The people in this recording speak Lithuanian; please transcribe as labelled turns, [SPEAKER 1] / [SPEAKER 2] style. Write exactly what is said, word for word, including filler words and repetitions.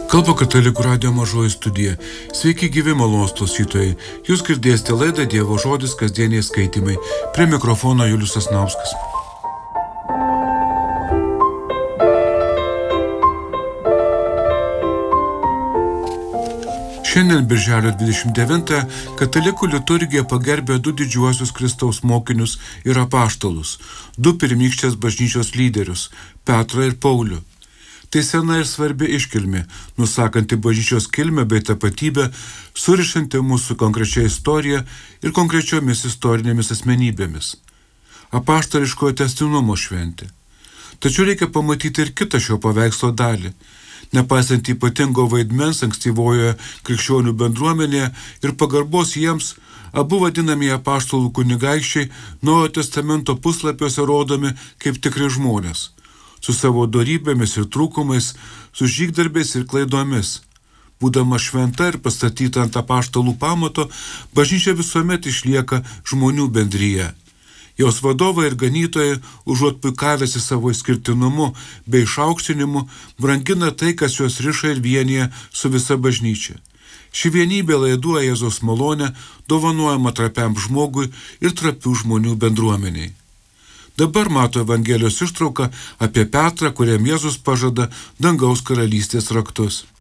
[SPEAKER 1] Kalba Katalikų radijo mažoji studija. Sveiki gyvi malonūs klausytojai. Jūs girdėsite laidą Dievo žodis kasdieniai skaitymai. Prie mikrofono Julius Sasnauskas. Šiandien birželio dvidešimt devintąją katalikų liturgija pagerbė du didžiuosius Kristaus mokinius ir apaštalus, du pirmykštės bažnyčios lyderius – Petrą ir Paulių. Tai sena ir svarbi iškilmė, nusakanti bažnyčios kilmę bei tapatybę, surišanti mūsų konkrečią istoriją ir konkrečiomis istorinėmis asmenybėmis. Apaštališkojo tęstinumo šventė. Tačiau reikia pamatyti ir kitą šio paveikslo dalį. Nepaisant ypatingo vaidmens ankstyvojoje krikščionių bendruomenėje ir pagarbos jiems, abu vadinamieji apaštalų kunigaikščiai Naujojo testamento puslapiuose rodomi kaip tikri žmonės, su savo dorybėmis ir trūkumais, su žygdarbiais ir klaidomis. Būdama šventa ir pastatyta ant apaštalų pamato, bažnyčia visuomet išlieka žmonių bendryje. Jos vadovai ir ganytojai, užuot puikavęsi savo išskirtinumu bei išaukštinimu, brangina tai, kas juos riša ir vienyje su visa bažnyčia. Ši vienybė laiduoja Jėzaus malonę, dovanojama trapiam žmogui ir trapių žmonių bendruomeniai. Dabar mato Evangelijos ištrauką apie Petrą, kuriam Jėzus pažada dangaus karalystės raktus.